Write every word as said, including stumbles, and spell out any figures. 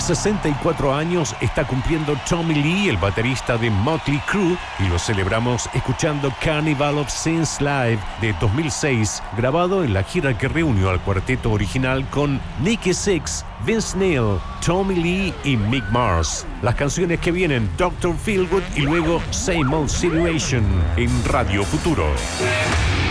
sesenta y cuatro años está cumpliendo Tommy Lee, el baterista de Motley Crue, y lo celebramos escuchando Carnival of Sins Live de dos mil seis, grabado en la gira que reunió al cuarteto original con Nikki Sixx, Vince Neil, Tommy Lee y Mick Mars. Las canciones que vienen: doctor Feelgood y luego Same Old Situation en Radio Futuro.